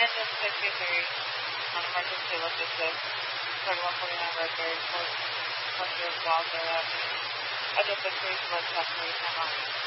Engine 63 on emergency logistics, 3149 record, plus your Walter Avenue. Engine 63 is what's happening, come on.